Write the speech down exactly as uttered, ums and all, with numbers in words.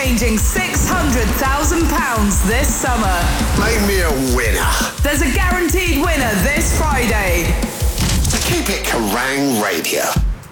exchanging six hundred thousand pounds this summer. Make me a winner. There's a guaranteed winner this Friday. Keep it Kerrang Radio.